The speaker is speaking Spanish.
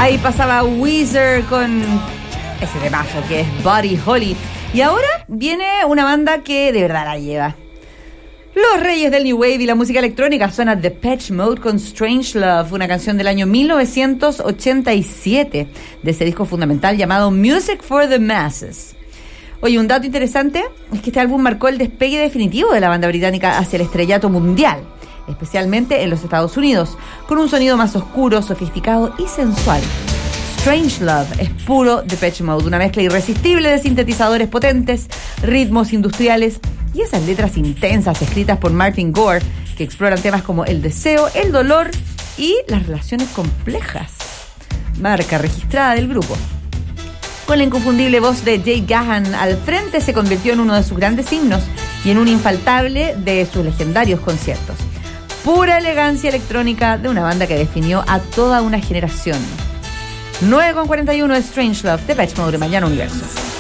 Ahí pasaba Weezer con ese temazo que es Buddy Holly. Y ahora viene una banda que de verdad la lleva. Los reyes del New Wave y la música electrónica. Suena Depeche Mode con Strange Love, una canción del año 1987, de ese disco fundamental llamado Music for the Masses. Oye, un dato interesante es que este álbum marcó el despegue definitivo de la banda británica hacia el estrellato mundial, especialmente en los Estados Unidos, con un sonido más oscuro, sofisticado y sensual. Strange Love es puro Depeche Mode, una mezcla irresistible de sintetizadores potentes, ritmos industriales y esas letras intensas escritas por Martin Gore, que exploran temas como el deseo, el dolor y las relaciones complejas. Marca registrada del grupo. Con la inconfundible voz de Jay Gahan al frente, se convirtió en uno de sus grandes himnos y en un infaltable de sus legendarios conciertos. Pura elegancia electrónica de una banda que definió a toda una generación. 9:41, Strange Love, Depeche Mode, Mañana Universo.